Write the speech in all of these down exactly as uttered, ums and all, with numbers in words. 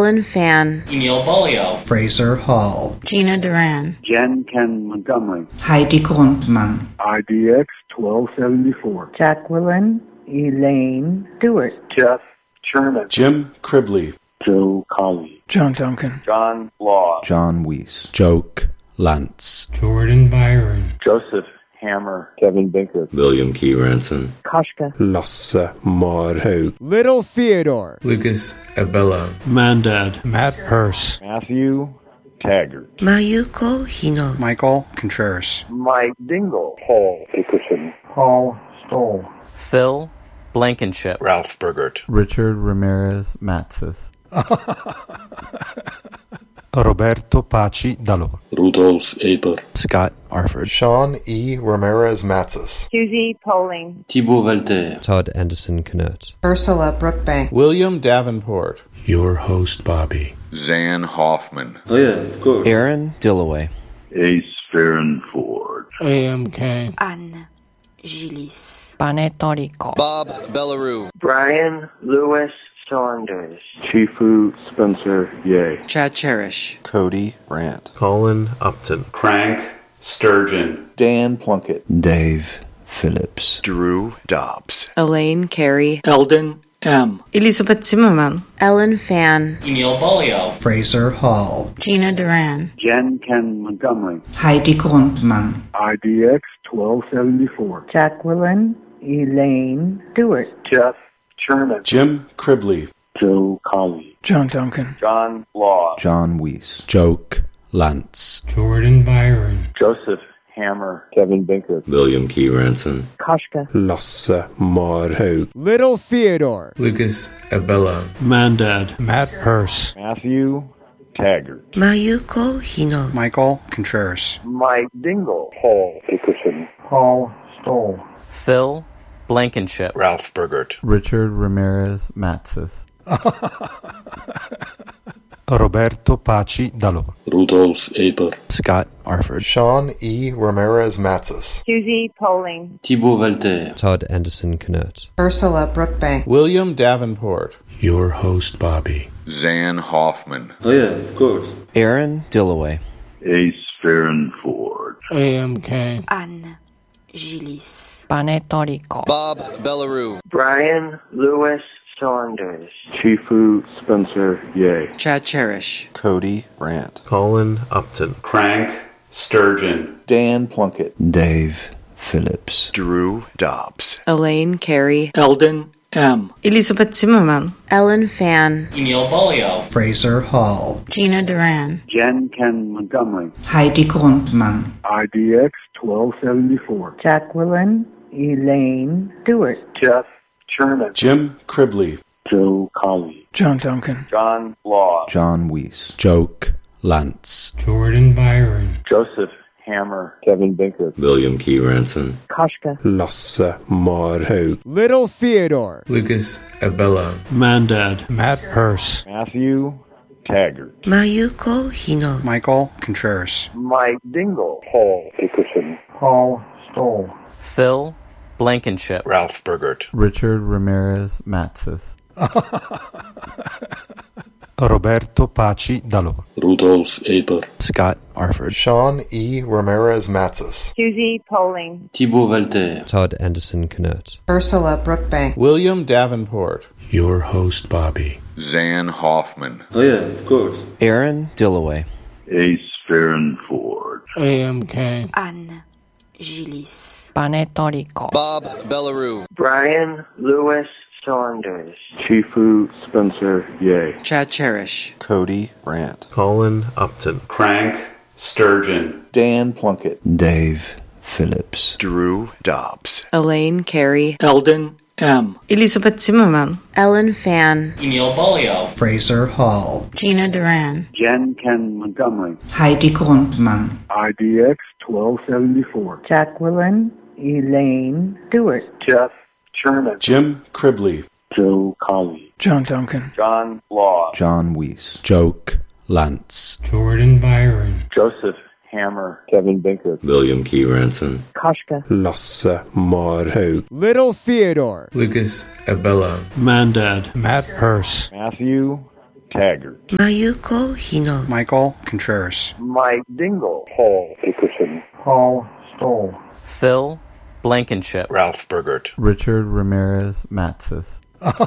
Ellen Fan, Emil Bolio, Fraser Hall, Gina Duran, Jen Ken Montgomery, Heidi Grundmann, I D X twelve seventy-four, Jacqueline Elaine Stewart, Jeff Sherman, Jim Cribley, Joe Colley, John Duncan, John Law, John Weiss, Joke Lance, Jordan Byron, Joseph Hammer, Kevin Binker, William Key Ranson, Koshka, Lasse Marhaug, Little Theodore, Lucas Abello, Mandad, Matt Hurst, Matthew Taggart, Mayuko Hino, Michael Contreras, Mike Dingle, Paul Dickerson, Paul Stoll, Phil Blankenship, Ralph Burgert, Richard Ramirez Matsis, Roberto Paci Dallo, Rudolf Aber, Scott Arford, Sean E. Ramirez Matsis, Susie Poling, Thibaut Valter, Todd Anderson Knert, Ursula Brookbank, William Davenport, your host Bobby, Zan Hoffman, oh yeah, of course, Aaron Dillaway, Ace Farron Ford, A M K, Anne Gillis, Panetorico, Bob Bellarue, Brian Lewis Saunders, Chifu Spencer Ye, Chad Cherish, Cody Brandt, Colin Upton, Crank Sturgeon, Dan Plunkett, Dave Phillips, Drew Dobbs, Elaine Carey, Eldon M, Elizabeth Zimmerman, Ellen Fan, Emil Bolio, Fraser Hall, Gina Duran, Jen Ken Montgomery, Heidi Grundmann, I D X twelve seventy-four, Jacqueline Elaine Stewart, Jeff Sherman, Jim Cribley, Joe Colley, John Duncan, John Law, John Weiss, Joke Lance, Jordan Byron, Joseph Hammer, Kevin Binker, William Key Ranson, Koshka, Lasse Marhaug, Little Theodore, Lucas Abello, Mandad, Matt Hurst, Matthew Taggart, Mayuko Hino, Michael Contreras, Mike Dingle, Paul Dickerson, Paul Stoll, Phil Blankenship, Ralph Burgert, Richard Ramirez Matsis, Roberto Paci Dallo, Rudolf Aber, Scott Arford, Sean E. Ramirez Matsis, Susie Poling, Thibaut Valter, Todd Anderson Knert, Ursula Brookbank, William Davenport, your host Bobby, Zan Hoffman, oh yeah, of course, Aaron Dillaway, Ace Farron Ford, A M K, Anne Gillis, Panetorico, Bob Bellarue, Brian Lewis Saunders, Chifu Spencer Ye, Chad Cherish, Cody Brandt, Colin Upton, Crank Sturgeon, Dan Plunkett, Dave Phillips, Drew Dobbs, Elaine Carey, Eldon M, Elizabeth Zimmerman, Ellen Fan, Emil Bolio, Fraser Hall, Gina Duran, Jen Ken Montgomery, Heidi Grundmann, I D X twelve seventy-four, Jacqueline Elaine Stewart, Jeff Sherman, Jim Cribley, Joe Colley, John Duncan, John Law, John Weiss, Joke Lance, Jordan Byron, Joseph Hammer, Kevin Binker, William Key Ranson, Koshka, Lasse Marhaug, Little Theodore, Lucas Abello, Mandad, Matt Hurst, Matthew Taggart, Mayuko Hino, Michael Contreras, Mike Dingle, Paul Dickerson, Paul Stoll, Phil Blankenship, Ralph Burgert, Richard Ramirez Matsis, Roberto Paci Dallo, Rudolf Aber, Scott Arford, Sean E. Ramirez Matsis, Susie Poling, Thibaut Valter, Todd Anderson Knert, Ursula Brookbank, William Davenport, your host Bobby, Zan Hoffman, oh yeah, of course, Aaron Dillaway, Ace Farron Ford, A M K, Anne Gillis, Panetorico, Bob Bellarue, Brian Lewis Saunders, Chifu Spencer Ye, Chad Cherish, Cody Brandt, Colin Upton, Crank Sturgeon, Dan Plunkett, Dave Phillips, Drew Dobbs, Elaine Carey, Eldon M, Elizabeth Zimmerman, Ellen Fan, Emil Bolio, Fraser Hall, Gina Duran, Jen Ken Montgomery, Heidi Grundmann, I D X twelve seventy-four, Jacqueline Elaine Stewart, Jeff Sherman, Jim Cribley, Joe Colley, John Duncan, John Law, John Weiss, Joke Lance, Jordan Byron, Joseph Hammer, Kevin Binker, William Key Ranson, Koshka, Lasse Marhaug, Little Theodore, Lucas Abello, Mandad, Matt Hurst, Matthew Taggart. Mayuko Hino. Michael Contreras. Mike Dingle. Paul Dickerson. Paul Stoll. Phil Blankenship. Ralph Burgert. Richard Ramirez Matzes.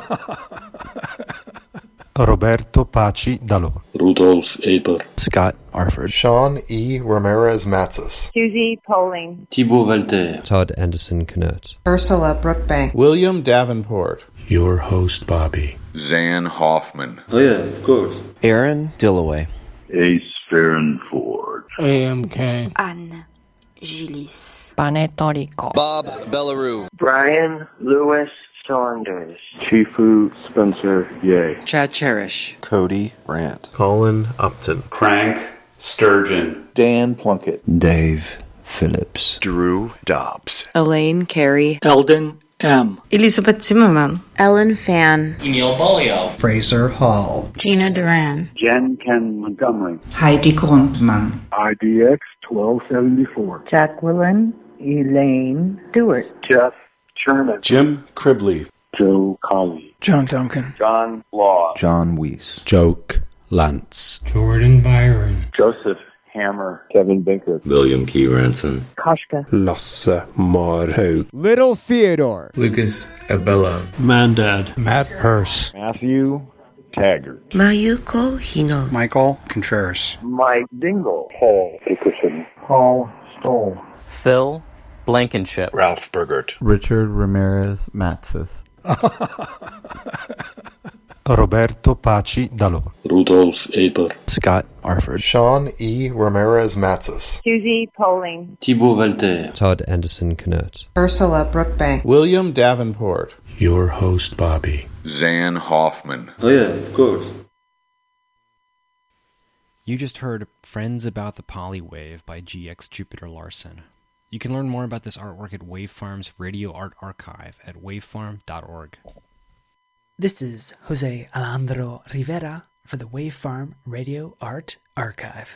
Roberto Paci Dalò. Rudolf Aber. Scott Arford. Sean E. Ramirez Matzes. Susie Poling. Thibaut Valter. Todd Anderson Knert. Ursula Brookbank. William Davenport. Your host, Bobby. Zan Hoffman. Oh yeah, of course. Aaron Dillaway. Ace Farronford. A M K. Anne Gillis. Panetorico. Bob Bellarue. Brian Lewis Saunders. Chifu Spencer Yeh. Chad Cherish. Cody Brandt. Colin Upton. Crank Sturgeon. Dan Plunkett. Dave Phillips. Drew Dobbs. Elaine Carey. Eldon M. Elizabeth Zimmerman. Ellen Fan. Emil Bolio. Fraser Hall. Tina Duran. Jen Ken Montgomery. Heidi Grundmann. I D X twelve seventy-four. Jacqueline Elaine Stewart. Jeff Sherman. Jim Cribley. Joe Colley. John Duncan. John Law. John Weiss. Joke Lance. Jordan Byron. Joseph Hammer. Kevin Binker. William Key Ranson. Koshka. Lasse Marhaug. Little Theodore. Lucas Abello. Mandad. Matt Hurst. Matthew Taggart. Mayuko Hino. Michael Contreras. Mike Dingle. Paul Dickerson. Paul Stoll. Phil Blankenship. Ralph Burgert. Richard Ramirez Matzes. Roberto Paci Dalò. Rudolf Aber. Scott Arford. Sean E. Ramirez Matzes. Susie Poling. Thibaut Valter. Todd Anderson Knert. Ursula Brookbank. William Davenport. Your host, Bobby. Zan Hoffman. Oh yeah, of course. You just heard Friends About the Polywave by G X Jupiter Larson. You can learn more about this artwork at Wavefarm's Radio Art Archive at wavefarm dot org. This is Jose Alejandro Rivera for the Wavefarm Radio Art Archive.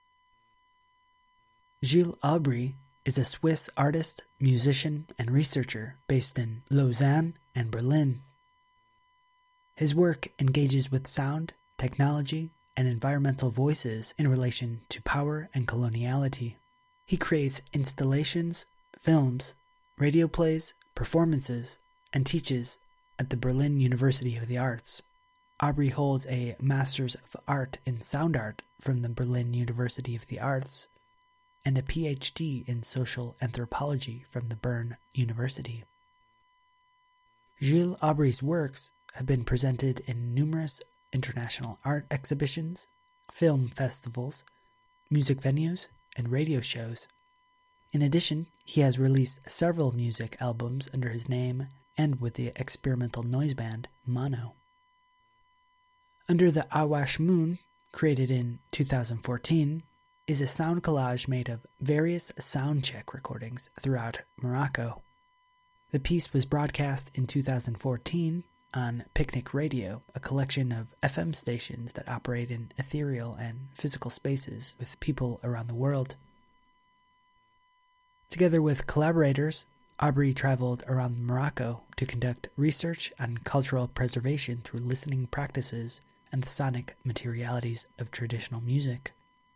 Gilles Aubry is a Swiss artist, musician, and researcher based in Lausanne and Berlin. His work engages with sound, technology, and environmental voices in relation to power and coloniality. He creates installations, films, radio plays, performances, and teaches at the Berlin University of the Arts. Aubry holds a Master's of Art in Sound Art from the Berlin University of the Arts and a P H D in Social Anthropology from the Bern University. Gilles Aubry's works have been presented in numerous international art exhibitions, film festivals, music venues, and radio shows. In addition, he has released several music albums under his name and with the experimental noise band Mono. Under the Awash Moon, created in two thousand fourteen, is a sound collage made of various soundcheck recordings throughout Morocco. The piece was broadcast in two thousand fourteen on Picnic Radio, a collection of F M stations that operate in ethereal and physical spaces with people around the world. Together with collaborators, Aubry traveled around Morocco to conduct research on cultural preservation through listening practices and the sonic materialities of traditional music.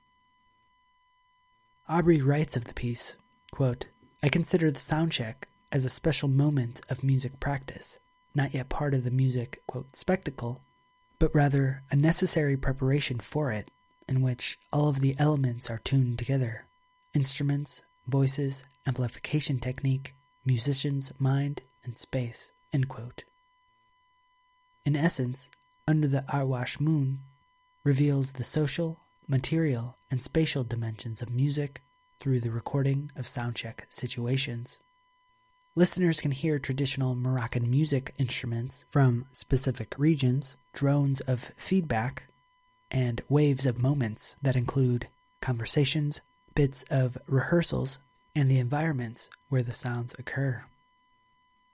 Aubry writes of the piece, quote, "I consider the soundcheck as a special moment of music practice, not yet part of the music, quote, spectacle, but rather a necessary preparation for it, in which all of the elements are tuned together, instruments, voices, amplification technique, musicians, mind, and space," end quote. In essence, Under the Awash Moon reveals the social, material, and spatial dimensions of music through the recording of soundcheck situations. Listeners can hear traditional Moroccan music instruments from specific regions, drones of feedback, and waves of moments that include conversations, bits of rehearsals, and the environments where the sounds occur.